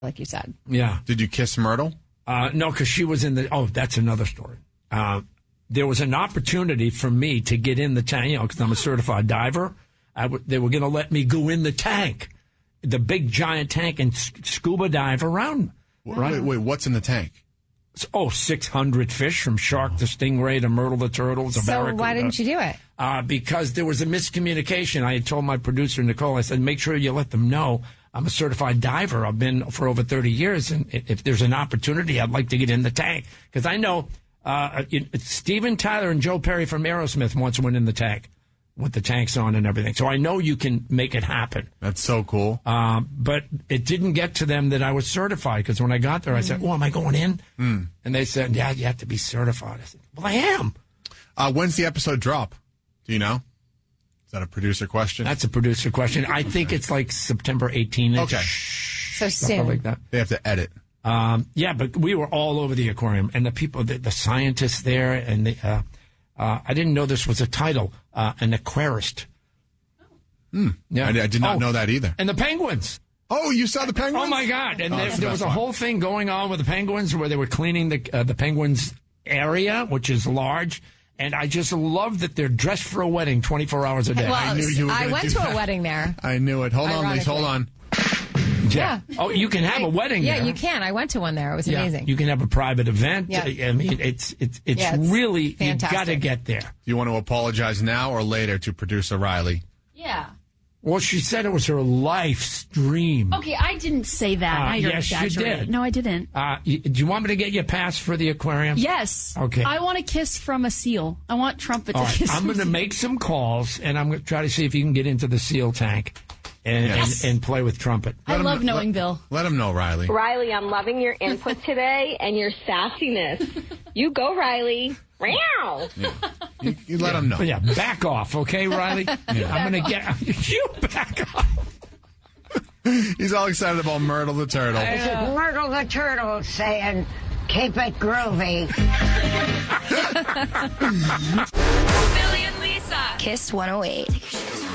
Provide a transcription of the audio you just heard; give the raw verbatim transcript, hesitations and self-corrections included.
like you said. Yeah. Did you kiss Myrtle? Uh, no, because she was in the. Oh, that's another story. Uh, there was an opportunity for me to get in the tank, you know, because I'm a certified diver. I w- they were going to let me go in the tank, the big giant tank, and s- scuba dive around. Wait, Right? wait, wait, what's in the tank? Oh, six hundred fish from shark to stingray to myrtle to turtles. To So barracuda. why didn't you do it? Uh, because there was a miscommunication. I had told my producer, Nicole, I said, make sure you let them know I'm a certified diver. I've been for over thirty years, and if there's an opportunity, I'd like to get in the tank. Because I know uh, Steven Tyler and Joe Perry from Aerosmith once went in the tank with the tanks on and everything. So I know you can make it happen. That's so cool. Uh, but it didn't get to them that I was certified, because when I got there, I said, oh, am I going in? Mm. And they said, yeah, you have to be certified. I said, well, I am. Uh, when's the episode drop? Do you know? Is that a producer question? That's a producer question. I think it's like September eighteenth. Okay. So soon. Like that. They have to edit. Um, yeah, but we were all over the aquarium, and the people, the, the scientists there, and the, uh, uh, I didn't know this was a title, uh, an aquarist. Hmm. Yeah. I, I did not Oh, know that either. And the penguins. Oh, you saw the penguins? Oh my God! And Oh, there, that's the there best was a one. whole thing going on with the penguins where they were cleaning the uh, the penguins area, which is large. And I just love that they're dressed for a wedding twenty-four hours a day. Well, I knew you were I gonna went do to that. a wedding there. I knew it. Hold on, Lise. Hold on. Yeah. Oh, you can have a wedding Yeah, there. you can. I went to one there. It was Yeah, amazing. you can have a private event. Yeah. I mean, it's it's it's, Yeah, it's really you fantastic. got to get there. Do you want to apologize now or later to producer Riley? Yeah. Well, she said it was her life's dream. Okay, I didn't say that. Uh, now you're yes, you exaggerating. did. No, I didn't. Uh, y- do you want me to get you a pass for the aquarium? Yes. Okay. I want a kiss from a seal. I want Trumpet All to right, kiss I'm me. going to make some calls, and I'm going to try to see if you can get into the seal tank and, Yes. and, and play with Trumpet. I Let him- love knowing let- Bill. Let him know, Riley. Riley, I'm loving your input today and your sassiness. You go, Riley. Meow. You, you let him know. But yeah, back off, okay, Riley? I'm going to get you back off. He's all excited about Myrtle the turtle. This is Myrtle the Turtle saying, keep it groovy. Billy and Lisa. Kiss one oh eight.